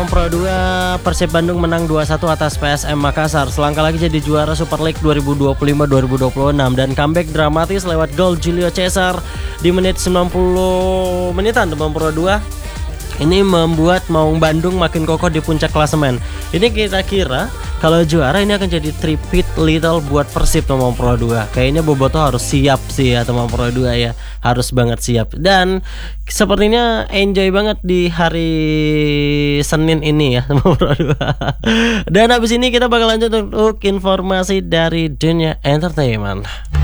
Pro 2, Persib Bandung menang 2-1 atas PSM Makassar. Selangkah lagi jadi juara Super League 2025-2026 dan comeback dramatis lewat gol Julio Cesar di menit 90 menitan teman Pro 2. Ini membuat Maung Bandung makin kokoh di puncak klasemen. Ini kira-kira kalau juara ini akan jadi tripit little buat Persib teman Pro 2. Kayaknya Boboto harus siap sih ya teman Pro 2 ya. Harus banget siap. Dan sepertinya enjoy banget di hari Senin ini ya teman Pro 2. Dan habis ini kita bakal lanjut untuk informasi dari dunia entertainment.